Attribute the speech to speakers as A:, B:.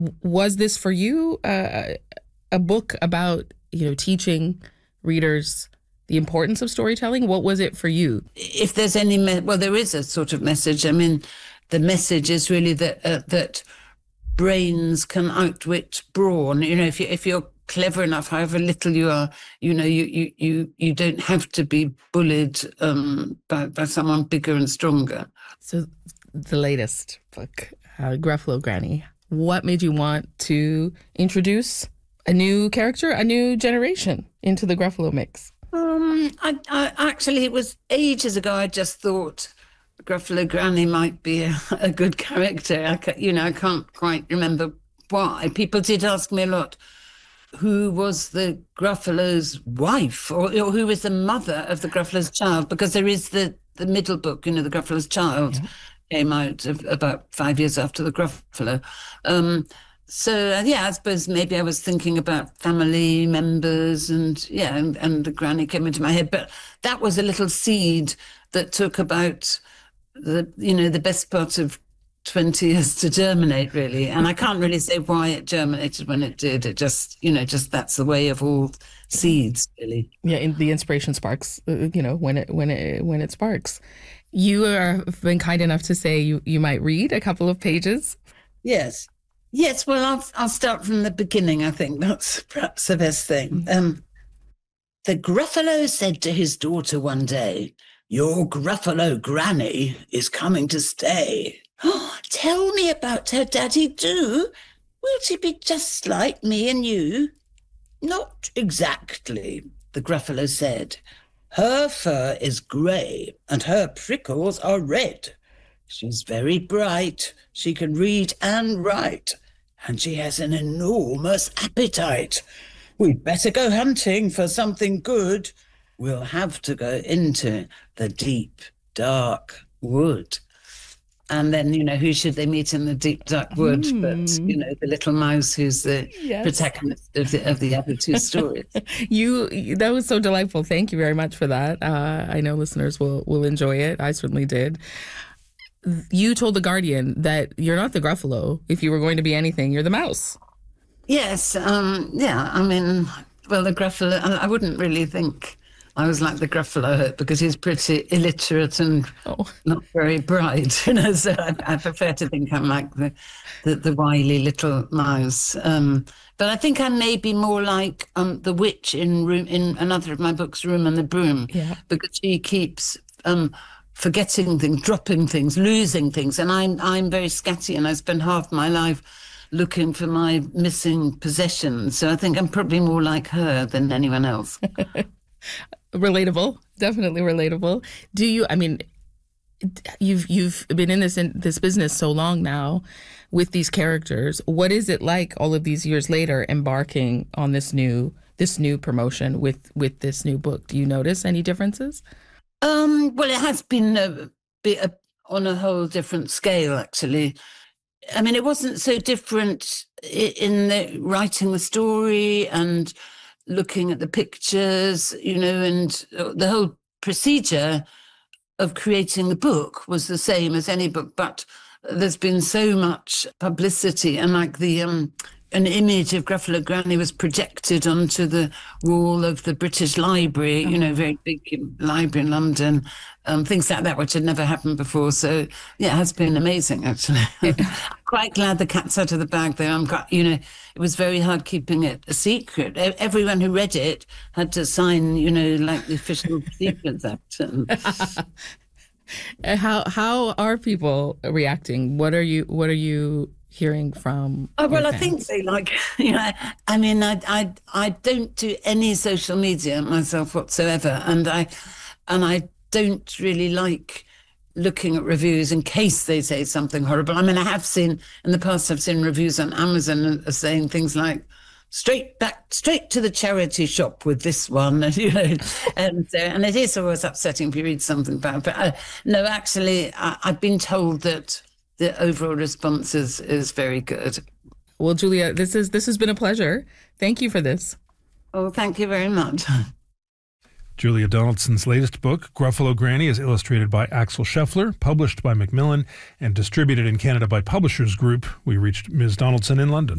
A: Was this for you a book about, teaching readers the importance of storytelling? What was it for you?
B: If there's any, well, there is a sort of message. I mean, the message is really that brains can outwit brawn. If you're clever enough, however little you are, you don't have to be bullied by someone bigger and stronger.
A: So the latest book, Gruffalo Granny, what made you want to introduce a new character, a new generation into the Gruffalo mix?
B: I actually, it was ages ago, I just thought Gruffalo Granny might be a good character. I can't quite remember why. People did ask me a lot, who was the Gruffalo's wife, or who was the mother of the Gruffalo's child, because there is the middle book, the Gruffalo's child came out about 5 years after the Gruffalo. I suppose maybe I was thinking about family members and the granny came into my head. But that was a little seed that took about the best part of 20 years to germinate, really. And I can't really say why it germinated when it did. It just that's the way of all seeds, really.
A: Yeah, the inspiration sparks, when it sparks. You have been kind enough to say you might read a couple of pages.
B: Yes. Well, I'll start from the beginning. I think that's perhaps the best thing. The Gruffalo said to his daughter one day, "Your Gruffalo Granny is coming to stay." "Oh, tell me about her, Daddy, do. Will she be just like me and you?" "Not exactly," the Gruffalo said. "Her fur is grey and her prickles are red. She's very bright. She can read and write. And she has an enormous appetite. We'd better go hunting for something good. We'll have to go into the deep, dark wood." And then, who should they meet in the deep, dark wood but, the little mouse who's the protagonist of the other two stories.
A: That was so delightful. Thank you very much for that. I know listeners will enjoy it. I certainly did. You told The Guardian that you're not the Gruffalo. If you were going to be anything, you're the mouse.
B: Yes. The Gruffalo, I wouldn't really think I was like the Gruffalo because he's pretty illiterate and not very bright, so I prefer to think I'm like the wily little mouse. But I think I may be more like the witch in another of my books, Room and the Broom, because she keeps forgetting things, dropping things, losing things. And I'm very scatty and I spend half my life looking for my missing possessions. So I think I'm probably more like her than anyone else.
A: Relatable, definitely relatable. You've been in this business so long now with these characters. What is it like all of these years later embarking on this new promotion with this new book? Do you notice any differences?
B: Well, it has been on a whole different scale, actually. I mean, it wasn't so different in the writing the story and looking at the pictures, and the whole procedure of creating the book was the same as any book, but there's been so much publicity and an image of Gruffalo Granny was projected onto the wall of the British Library, very big library in London, things like that, which had never happened before. So, it has been amazing, actually. I'm quite glad the cat's out of the bag, though. It was very hard keeping it a secret. Everyone who read it had to sign, like the official Secrets Act. How
A: are people reacting? What are you hearing from?
B: Oh, well, I think they like, I don't do any social media myself whatsoever. And I don't really like looking at reviews in case they say something horrible. I mean, in the past, I've seen reviews on Amazon saying things like, straight to the charity shop with this one, and it is always upsetting if you read something bad. But no, actually, I've been told that the overall response is very good.
A: Well, Julia, this has been a pleasure. Thank you for this.
B: Oh, thank you very much.
C: Julia Donaldson's latest book, Gruffalo Granny, is illustrated by Axel Scheffler, published by Macmillan, and distributed in Canada by Publishers Group. We reached Ms. Donaldson in London.